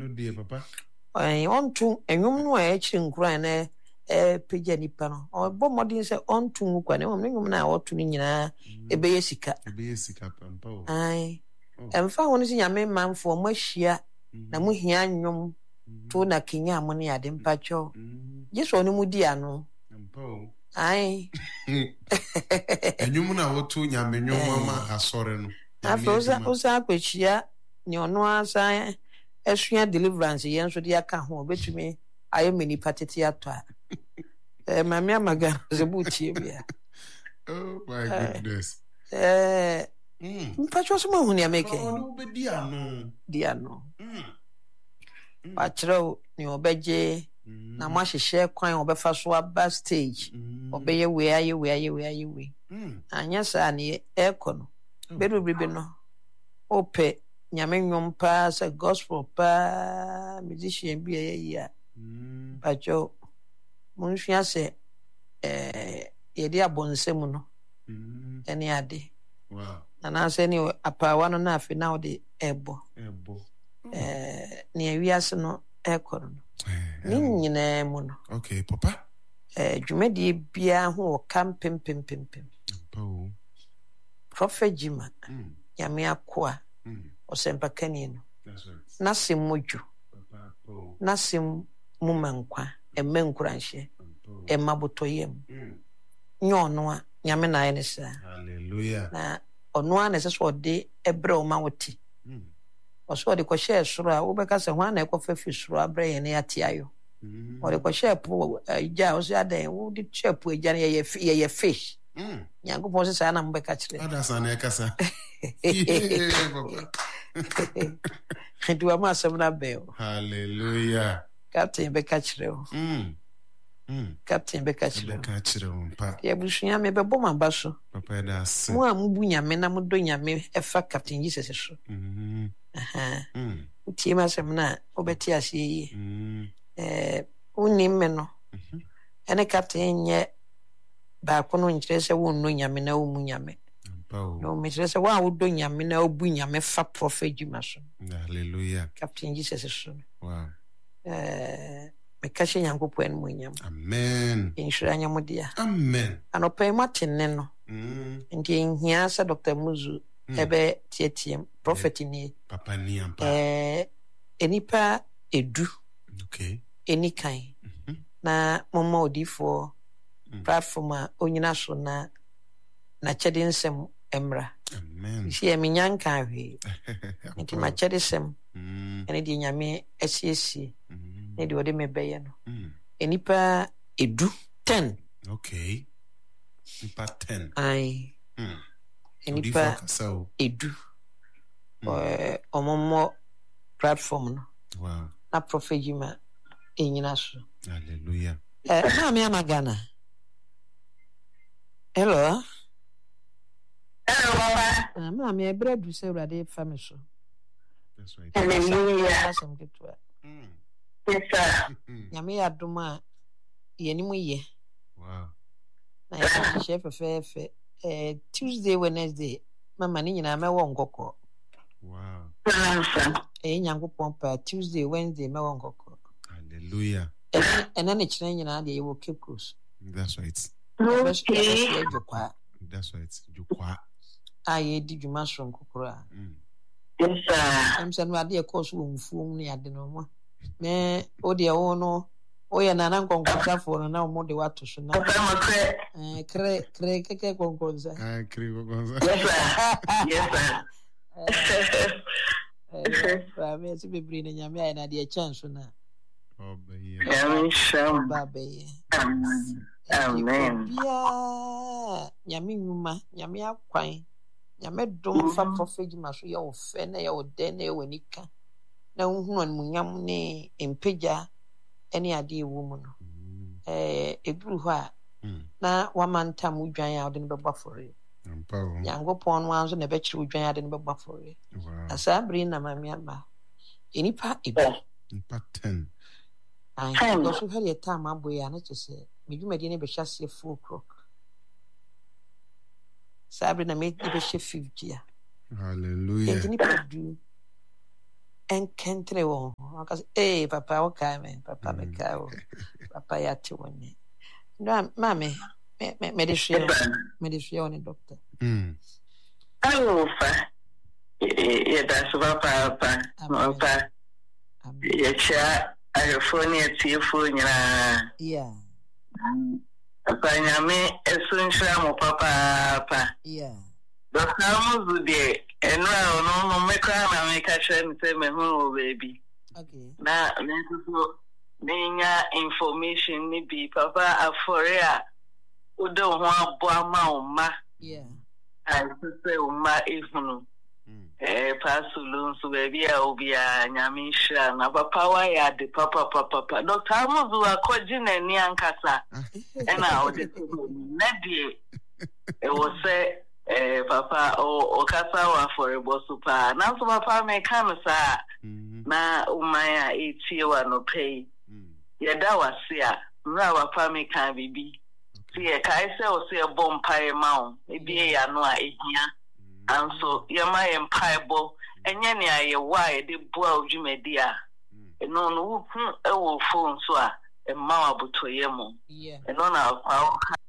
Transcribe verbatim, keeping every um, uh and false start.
no dear papa. I want to and you know I actually crying a piggy panel or bomb say on to Mukwane or now or to Nina a basic A basic up and pow. Aye. And found one a main man for much year. Namuhian to na Kenya money at Impacho. Yes, only Mudiano. And pow. Aye. And you know two Yamino Mama are sorry. After Osa, which ya, your no answer, as she had deliverance, yen so dear can home bet me. I am many patitiata. My mamma was a butcher. Oh, my goodness. Eh, Patros Monia make it. Oh, but dear no. Dear no. Patro, new beje. Na mwashi share kwine obefa so aba stage obeye we aye we aye we aye we anya sa ne ekono beru bibi no ope nyame nwom pa sa gospel pa musician bi aye ya bajo munhwia se eh yedi abonsem no ene ade wow na se ni apawa no na afi na ode ebo ebo eh ne awiase no ekono ni nyina mu no okay papa eh dwumadi bia ho kam pem pem pem pem po prophet Jima yame akoa osempa kani no nasim moju papa po nasim mumankwa emmenkuranhye emabotoyem nyo no a nyame na ayene sa hallelujah na ono a na se so de ebre o ma woti oso de ko share soro a wo beka se hwan na e ko fa fi soro abre ye ne atiayo o de ko share po ja o se adan wo de share po ja ne ye ye ye fish mm nyango po se sa na mbeka chire ada sa na e kasa du ama asem na be hallelujah captain beka chire o mm mm captain beka chire beka chire o pa ye busunya me be bom abaso papa da se mo ambu nyame na mo do nyame e fa captain Jesus so mm aha mm utie masem na obeti ase yi mm eh uni me no ene captain nye ba kono nkyere se wo no nyame na wo mu nyame no me kyere se wa wo do nyame na obu nyame fa prophet Jima so hallelujah captain Jesus so wow eh me kashe nyankopo en mu nyam amen inshira nyamodia amen anopai matenne no mm ndi nhia sa Doctor Muzu ebe tietiem prophet ni papa ni ampa eh enipa edu okay enikan na mama odifo platform a onyina so na na chede nsem emra amen si eminyanka ahwe nti ma chede sem mm ene di nyame asiesi ne di ode mebeye no mm enipa edu ten okay enipa ten ai mm enipa edu eh omomo platform no wow na prophet Jima enyina so hallelujah eh na me amagana hello hello papa ah ma me bread se urade fami so that's right hallelujah mm yes sir nyame adoma yenimu ye wow na ya chef fefe eh Tuesday Wednesday mama ni nyina me wo ngokọ wow eh nyankopon pa Tuesday Wednesday me wo ngokọ hallelujah ena ne kire nyina de wo Cape Coast that's right okay that's right jukwa aye di dwuma so nkokora mm yes sir am se no ade e course wo mfuom ne ade no mo me o de wo no o ye na na nkonkonzafo no na mo de wato so na eh kre kre keke konkonza ah kre konkonza yes sir yes sir eh ba me se bibiri na nyame ay na de chance na obaye amen sham babaye amen bia nyame nyuma nyame akwan nyame dom fa prophet Jima so ye ofe na ye ode na ye wanika na hunu an munyam ne empeja ene ade ewu mu no eh eduru ho a na wamanta mu dwan a ode ne beba fore ampawo yangopon no anzo ne be kire udwan ade ne beba fore wow asabri na mami ama enipa ebu enipa ten ai go so hali time aboy ya na chese medwumadi ne be hwase four o'clock sabri na me be hwe fifty ya hallelujah enipa du enkentre wo aka eh papa okay me papa me ka wo papa ya ti woni ndo mame me me me de hwe me de hwe oni doctor mm awo fa ye da so papa papa papa ye cha ayefoni atiefo nyina yeah papa nyame esunhira mo papa papa yeah doctor muzude eno ono no meka na meka hwe mi se me hu baby okay na nso ninya information ni bi papa afore a udo ho abo ama oma yeah ai se oma ehunu eh pasulu nso baby a obia nyame hira na papa wa ya de papa papa papa doctor muzu akoji na ni ankasa ena o de na die e wo se eh papa o o kasa wa for bo super na so papa me kan sa na umaya etie wa no pay ye da wase a mra papa me kan bibi ti e kai se o se bom pai mawo e bie ya no a ehia anso ye ma ye pai bo enye ne aye wa e de boa odwumadi a eno no hu e wo phone so a e ma wa botoye mo yeah eno na kwa